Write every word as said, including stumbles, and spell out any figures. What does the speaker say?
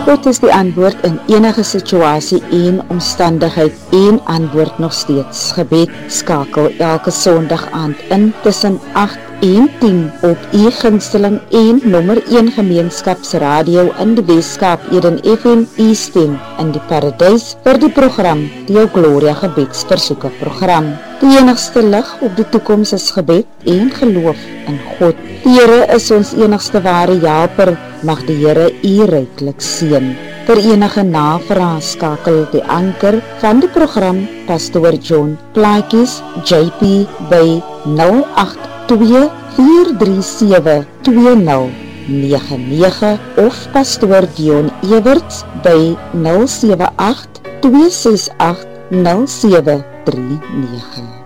God is die antwoord in enige situasie en omstandigheid en antwoord nog steeds. Gebed skakel elke Sondag aand in tussen agt en tien op u gunsteling en nommer een gemeenskapsradio in die Weskaap, Eden F M, u stem in die Paradys vir die program, die Jou Gloria gebedsversoeke program. Die enigste lig op die toekoms is gebed en geloof in God. Die Here is ons enigste ware helper, mag die Here u ryklik seën. Vir enige navraag skakel die anker van die program Pastoor John Plaatjes J P by nul agt twee vier drie sewe twee nul nege nege of Pastoor Dion Everts by nul sewe agt twee ses agt nul sewe drie nege.